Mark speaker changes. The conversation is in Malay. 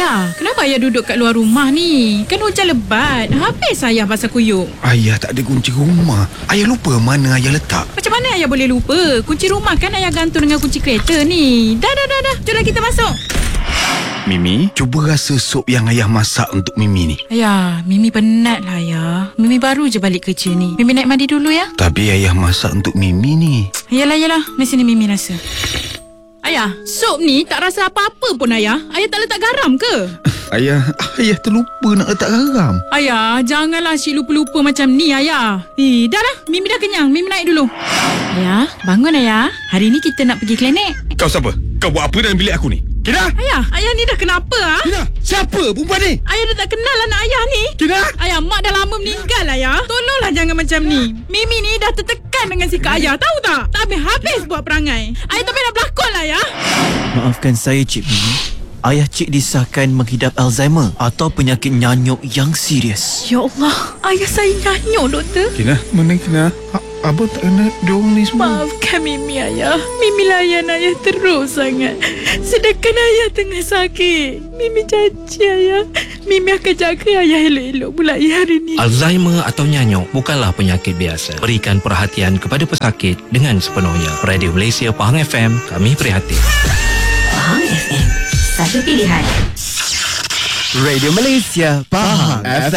Speaker 1: Ayah, kenapa ayah duduk kat luar rumah ni? Kan hujan lebat. Habis ayah pasal kuyuk.
Speaker 2: Ayah tak ada kunci rumah. Ayah lupa mana ayah letak.
Speaker 1: Macam mana ayah boleh lupa? Kunci rumah kan ayah gantung dengan kunci kereta ni. Dah. Jomlah kita masuk.
Speaker 2: Mimi, cuba rasa sup yang ayah masak untuk Mimi ni.
Speaker 1: Ayah, Mimi penat lah ayah. Mimi baru je balik kerja ni. Mimi naik mandi dulu ya.
Speaker 2: Tapi ayah masak untuk Mimi ni.
Speaker 1: Yalah. Di sini Mimi rasa. Ayah, sup ni tak rasa apa-apa pun ayah. Ayah tak letak garam ke?
Speaker 2: Ayah terlupa nak letak garam.
Speaker 1: Ayah, janganlah asyik lupa-lupa macam ni ayah. Dah lah, Mimi dah kenyang. Mimi naik dulu. Ayah, bangun ayah. Hari ni kita nak pergi klinik.
Speaker 2: Kau siapa? Kau buat apa dalam bilik aku ni? Kina?
Speaker 1: Ayah ni dah kenapa ah?
Speaker 2: Kina, siapa perempuan ni?
Speaker 1: Ayah dah tak kenal anak ayah ni.
Speaker 2: Kina?
Speaker 1: Ayah, mak dah lama meninggal ayah. Tolonglah jangan macam ni. Mimi ni dah tertekan dengan sikap ayah, tahu tak? Tak habis buat perangai. Ayah tak payah nak berlakon lah ayah.
Speaker 3: Maafkan saya, Cik Mimi. Ayah Cik disahkan mengidap Alzheimer atau penyakit nyanyuk yang serius.
Speaker 1: Ya Allah, ayah saya nyanyuk doktor.
Speaker 2: Kina, mana Kina? Abang tak kenal diorang ni semua.
Speaker 1: Maafkan Mimi ayah. Mimi layan ayah terus sangat. Sedangkan ayah tengah sakit. Mimi janji ayah, Mimi akan jaga ayah elok-elok mulai hari ni.
Speaker 4: Alzheimer atau nyanyuk bukanlah penyakit biasa. Berikan perhatian kepada pesakit dengan sepenuhnya. Radio Malaysia Pahang FM, kami prihatin.
Speaker 5: Pahang FM, satu pilihan.
Speaker 3: Radio Malaysia Pahang FM.